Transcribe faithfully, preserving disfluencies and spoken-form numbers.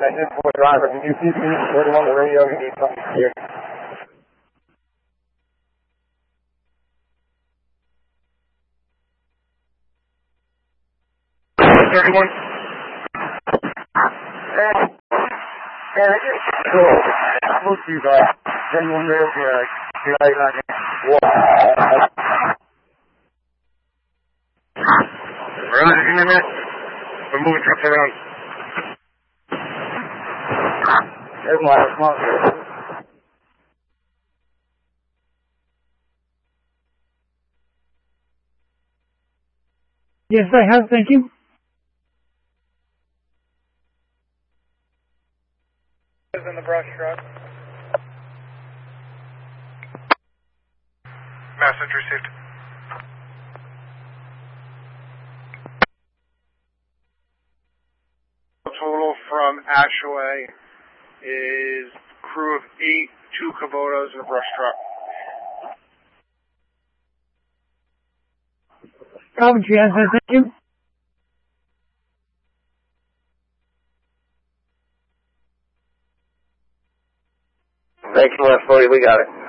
Message for driver, can you keep me forty-one the radio? You need something here. thirty-one. Hey, hey, I just cool. I hope you guys. Anyone there for a guy like that? We're on the internet. We're moving trucks around. There's my response. Yes, I have. Thank you. In the brush truck. Message received. Total from Ashaway is crew of eight, two Kubotas, and a brush truck. Coventry, yes, I thank you. Thanks for that, forty. We got it.